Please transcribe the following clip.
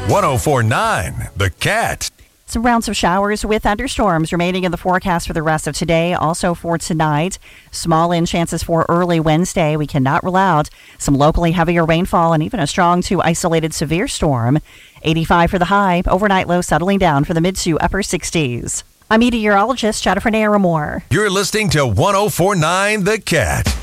104.9 The Cat. Some rounds of showers with thunderstorms remaining in the forecast for the rest of today. Also for tonight, small in chances for early Wednesday. We cannot rule out some locally heavier rainfall and even a strong to isolated severe storm. 85 for the high. Overnight low settling down for the mid to upper 60s. I'm meteorologist Jennifer Naramore. You're listening to 104.9 The Cat.